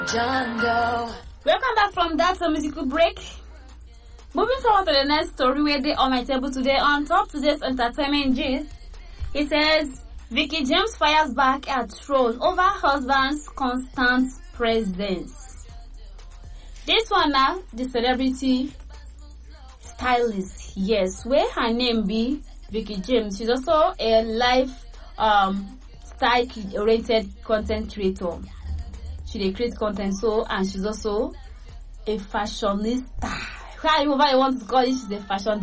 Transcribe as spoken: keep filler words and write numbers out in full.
John Doe. Welcome back from that uh, musical break. Moving forward to the next story where they on my table today on top today's entertainment gist. It says Vicky James fires back at troll over husband's constant presence. This one now, the celebrity stylist, yes, where her name be Vicky James. She's also a live um style oriented content creator. She dey create content so, and she's also a fashionista. However you want to call it, she's a fashion